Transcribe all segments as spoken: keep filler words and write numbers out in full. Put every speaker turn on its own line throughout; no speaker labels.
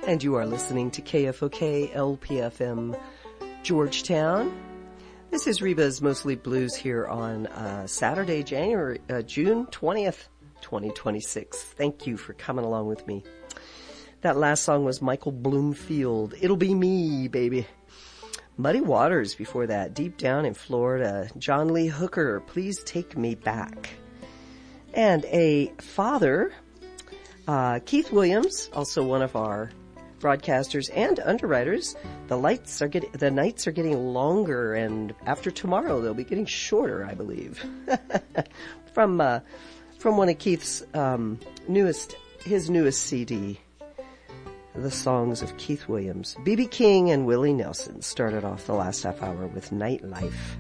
And you are listening to K F O K L P F M Georgetown. This is Reba's Mostly Blues here on uh, Saturday, January, uh, June twentieth, twenty twenty-six. Thank you for coming along with me. That last song was Michael Bloomfield. It'll Be Me, baby. Muddy Waters before that. Deep Down in Florida. John Lee Hooker, Please Take Me Back. And a father, uh, Keith Williams, also one of our broadcasters and underwriters. The lights are getting, the nights are getting longer, and after tomorrow they'll be getting shorter, I believe. from uh, from one of Keith's um, newest, his newest C D, the songs of Keith Williams. B B King and Willie Nelson started off the last half hour with Nightlife.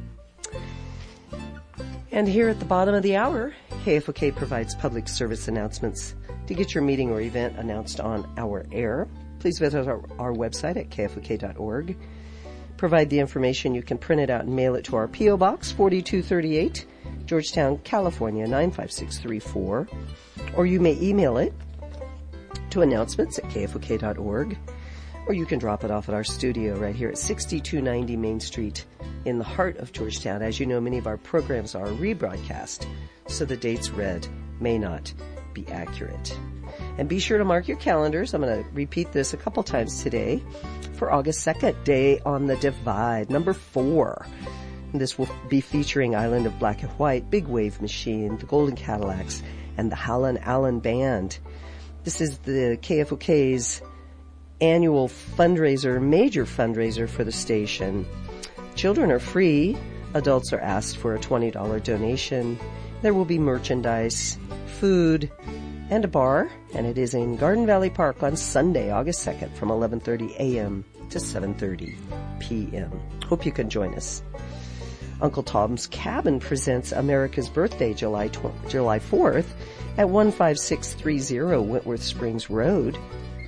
And here at the bottom of the hour, K F O K provides public service announcements. To get your meeting or event announced on our air, please visit our, our website at K F O K dot org. Provide the information. You can print it out and mail it to our P O Box forty-two thirty-eight, Georgetown, California, nine five six three four. Or you may email it to announcements at K F O K dot org. Or you can drop it off at our studio right here at sixty-two ninety Main Street in the heart of Georgetown. As you know, many of our programs are rebroadcast, so the dates read may not be accurate. And be sure to mark your calendars. I'm going to repeat this a couple times today for August second, Day on the Divide, number four. And this will be featuring Island of Black and White, Big Wave Machine, the Golden Cadillacs, and the Hallen Allen Band. This is the K F O K's annual fundraiser, major fundraiser for the station. Children are free. Adults are asked for a twenty dollars donation. There will be merchandise, food, and a bar, and it is in Garden Valley Park on Sunday, August second, from eleven thirty a.m. to seven thirty p.m. Hope you can join us. Uncle Tom's Cabin presents America's Birthday, July tw- July fourth, at one five six three zero Wentworth Springs Road.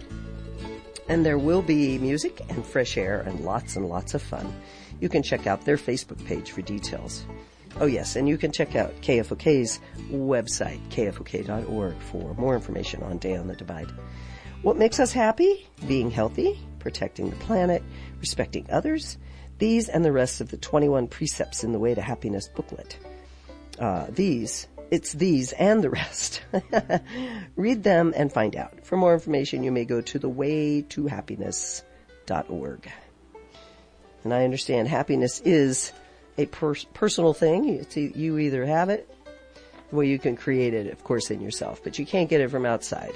And there will be music and fresh air and lots and lots of fun. You can check out their Facebook page for details. Oh, yes, and you can check out K F O K's website, K F O K dot org, for more information on Day on the Divide. What makes us happy? Being healthy, protecting the planet, respecting others. These and the rest of the twenty-one Precepts in the Way to Happiness booklet. Uh, these, it's these and the rest. Read them and find out. For more information, you may go to the way to happiness dot org. And I understand happiness is a per- personal thing. It's, you either have it, well, you can create it, of course, in yourself, but you can't get it from outside.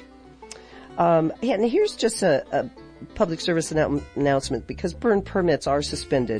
Um, and here's just a, a public service annou- announcement, because burn permits are suspended